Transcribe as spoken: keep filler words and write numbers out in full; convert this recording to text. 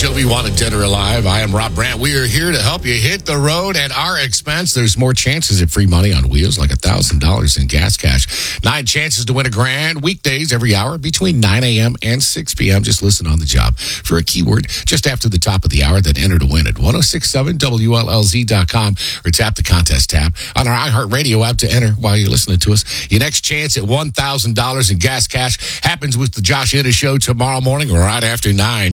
Jovi wanted dead or alive. I am Rob Brandt. We are here to help you hit the road at our expense. There's more chances at free money on wheels, like one thousand dollars in gas cash. Nine chances to win a grand. Weekdays every hour between nine a.m. and six p.m. Just listen on the job for a keyword just after the top of the hour, then enter to win at ten sixty-seven W L L Z dot com or tap the contest tab on our iHeartRadio app to enter while you're listening to us. Your next chance at one thousand dollars in gas cash happens with the Josh Innes Show tomorrow morning right after nine.